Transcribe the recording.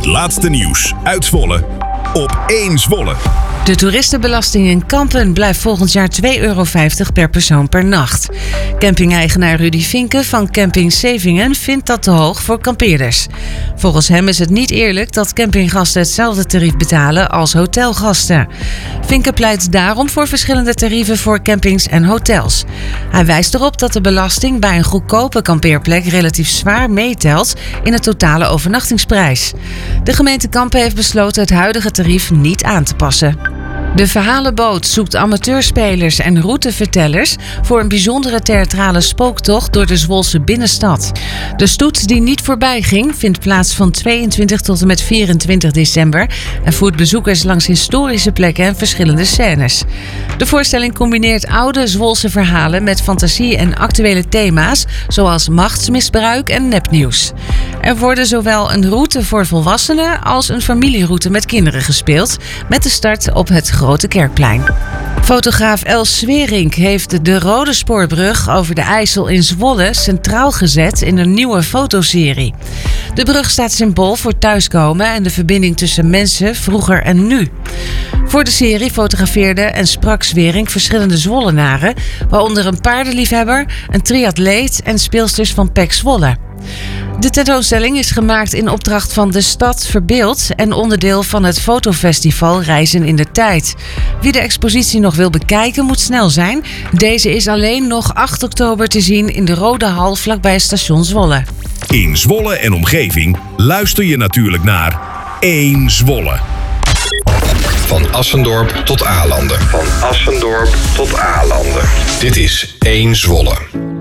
laatste nieuws uit Zwolle op 1 Zwolle. De toeristenbelasting in Kampen blijft volgend jaar €2,50 per persoon per nacht. Camping-eigenaar Rudy Vinken van Camping Sevingen vindt dat te hoog voor kampeerders. Volgens hem is het niet eerlijk dat campinggasten hetzelfde tarief betalen als hotelgasten. Vinken pleit daarom voor verschillende tarieven voor campings en hotels. Hij wijst erop dat de belasting bij een goedkope kampeerplek relatief zwaar meetelt in de totale overnachtingsprijs. De gemeente Kampen heeft besloten het huidige tarief niet aan te passen. De Verhalenboot zoekt amateurspelers en routevertellers voor een bijzondere theatrale spooktocht door de Zwolse binnenstad. De stoet die niet voorbij ging vindt plaats van 22 tot en met 24 december en voert bezoekers langs historische plekken en verschillende scènes. De voorstelling combineert oude Zwolse verhalen met fantasie en actuele thema's zoals machtsmisbruik en nepnieuws. Er worden zowel een route voor volwassenen als een familieroute met kinderen gespeeld, met de start op het Grote Kerkplein. Fotograaf Els Swerink heeft de Rode Spoorbrug over de IJssel in Zwolle centraal gezet in een nieuwe fotoserie. De brug staat symbool voor thuiskomen en de verbinding tussen mensen vroeger en nu. Voor de serie fotografeerde en sprak Swerink verschillende Zwollenaren, waaronder een paardenliefhebber, een triatleet en speelsters van PEC Zwolle. De tentoonstelling is gemaakt in opdracht van De Stad Verbeeld en onderdeel van het fotofestival Reizen in de Tijd. Wie de expositie nog wil bekijken moet snel zijn. Deze is alleen nog 8 oktober te zien in de Rode Hal vlakbij station Zwolle. In Zwolle en omgeving luister je natuurlijk naar 1 Zwolle. Van Assendorp tot Aalanden. Van Assendorp tot Aalanden. Dit is 1 Zwolle.